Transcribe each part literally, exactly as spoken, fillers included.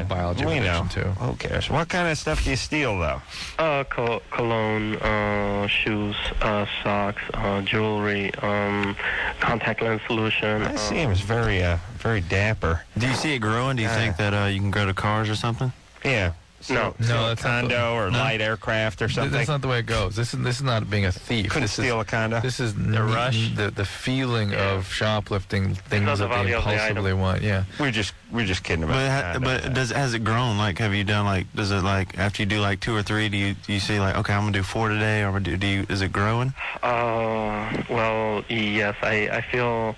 biology of we addiction, know. too. Who cares? What kind of stuff do you steal, though? Uh, col- cologne, uh, shoes, uh, socks, uh, jewelry, um, contact lens solution. I um, see him as very, uh, very dapper. Do you see it growing? Do you Uh, think that uh, you can grow to cars or something? Yeah. No. Steal No, a that's not condo the- or no. light aircraft or Th- something. That's not the way it goes. This is this is not being a thief. Couldn't this steal is, a condo. This is The n- rush. the the feeling Yeah. of shoplifting things not the that they value of the impulsively item. want. Yeah. We're just we're just kidding about But the ha- condo. but does has it grown? Like, have you done like? Does it like after you do like two or three? Do you do you see like okay, I'm gonna do four today, or do, do you? Is it growing? Uh, well, yes, I, I feel,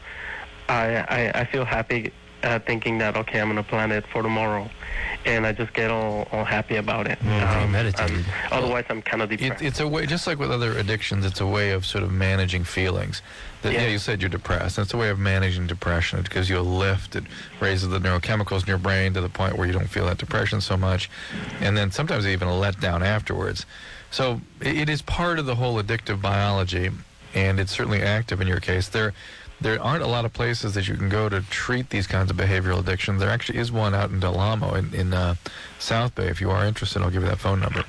I, I, I feel happy uh, thinking that, okay, I'm going to plan it for tomorrow. And I just get all, all happy about it. Mm, meditated. I'm- otherwise, I'm kind of It, depressed. it's a way, just like with other addictions, it's a way of sort of managing feelings. That, yeah. Yeah. you said you're depressed. It's a way of managing depression. It gives you a lift. It raises the neurochemicals in your brain to the point where you don't feel that depression so much. And then sometimes even a letdown afterwards. So it, it is part of the whole addictive biology, and it's certainly active in your case. There there aren't a lot of places that you can go to treat these kinds of behavioral addictions. There actually is one out in Del Amo in, in uh, South Bay. If you are interested, I'll give you that phone number.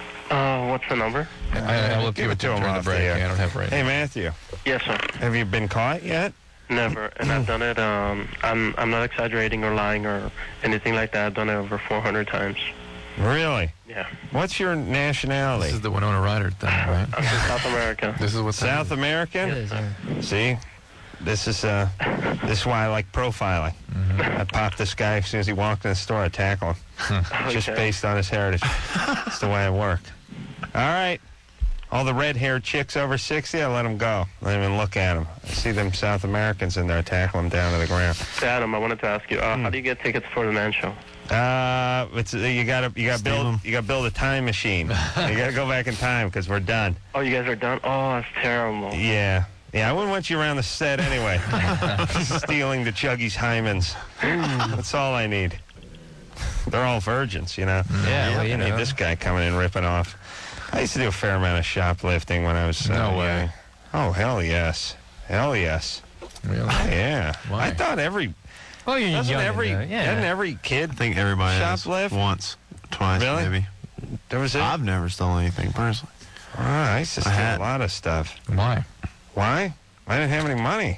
Uh, what's the number? I, I will give it to him during the off break. the air. Yeah, I don't have it right Hey, now. Matthew, Yes, sir. have you been caught yet? Never. And I've done it. Um, I'm, I'm not exaggerating or lying or anything like that. I've done it over four hundred times. Really? Yeah. What's your nationality? This is the Winona Ryder thing, right? I'm from South America. This is what's South American? It is, yeah. See? This is uh, this is why I like profiling. I pop this guy as soon as he walked in the store. I tackle him, just Okay. based on his heritage. That's the way I work. All right, all the red-haired chicks over sixty, I let them go. I don't even look at them. I see them South Americans in there, I tackle them down to the ground. So, Adam, I wanted to ask you, uh, how do you get tickets for the Man Show? Uh, it's you gotta you gotta Steal build 'em. you gotta build a time machine. You gotta go back in time because we're done. Oh, you guys are done? Oh, it's terrible. Yeah. Yeah, I wouldn't want you around the set anyway. Stealing the Chuggy's hymens. That's all I need. They're all virgins, you know. Yeah, well, you I need know. this guy coming in ripping off. I used to do a fair amount of shoplifting when I was. Uh, No way. young. Oh, hell yes. Hell yes. Really? Yeah. Why? I thought every. Well, you're Doesn't young, every. uh, yeah. Doesn't every kid. I think everybody has Shoplift? once, twice, Really? maybe. There was it. I've never stolen anything personally. Oh, I used to I steal had. a lot of stuff. Why? Why? I didn't have any money.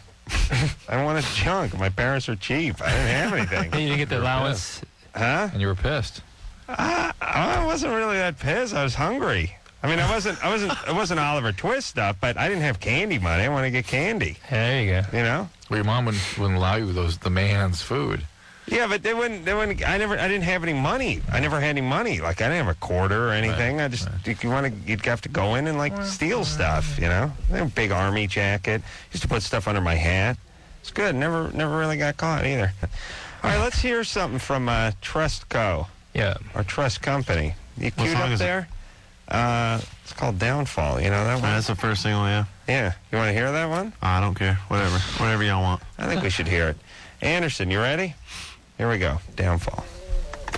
I wanted junk. My parents were cheap. I didn't have anything. You didn't get the You're allowance. Huh? And you were pissed. I, I wasn't really that pissed. I was hungry. I mean, I wasn't. I wasn't. It wasn't Oliver Twist stuff, but I didn't have candy money. I want to get candy. There you go. You know? Well, your mom wouldn't, wouldn't allow you those the man's food. Yeah, but they wouldn't. They wouldn't. I never. I didn't have any money. I never had any money. Like I didn't have a quarter or anything. Right, I just. right. If you want to, you'd have to go in and like steal stuff. You know? I had a big army jacket. Used to put stuff under my hat. It's good. Never. Never really got caught either. All right. Let's hear something from uh, Trust Co. Yeah. Or Trust Company. You What queued song up is it? there? Uh, it's called Downfall. You know that one? That's the first single, yeah. Yeah. You want to hear that one? I don't care. Whatever. Whatever y'all want. I think we should hear it. Anderson, you ready? Here we go. Downfall.